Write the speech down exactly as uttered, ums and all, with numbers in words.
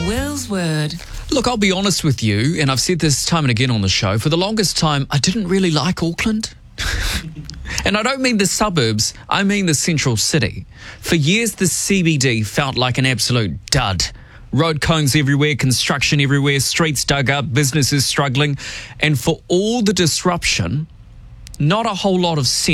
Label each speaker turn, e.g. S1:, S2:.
S1: Will's Word.
S2: Look, I'll be honest with you, and I've said this time and again on the show, for the longest time, I didn't really like Auckland. And I don't mean the suburbs, I mean the central city. For years, the C B D felt like an absolute dud. Road cones everywhere, construction everywhere, streets dug up, businesses struggling. And for all the disruption, not a whole lot of sense.